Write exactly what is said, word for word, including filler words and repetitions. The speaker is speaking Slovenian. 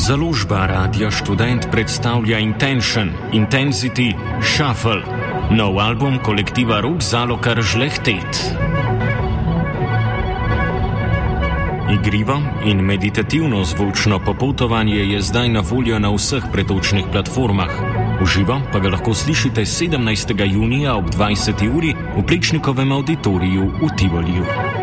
Založba Radia Študent predstavlja Intention, Intensity, Shuffle, nov album kolektiva Rok Zalokar Žlehtet. Igrivo in meditativno zvočno popotovanje je zdaj na voljo na vseh pretočnih platformah. Uživo pa ga lahko slišite sedemnajstega junija ob dvajseti uri v Plečnikovem auditoriju v Tivoliju.